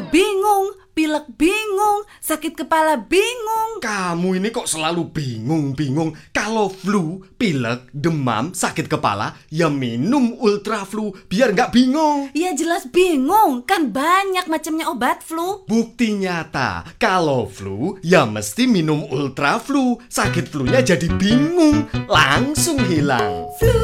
bingung, pilek bingung, sakit kepala bingung. Kamu ini kok selalu bingung-bingung. Kalau flu, pilek, demam, sakit kepala, ya minum Ultra Flu biar nggak bingung. Ya jelas bingung, kan banyak macamnya obat flu. Bukti nyata, kalau flu, ya mesti minum Ultra Flu. Sakit flunya jadi bingung, langsung hilang.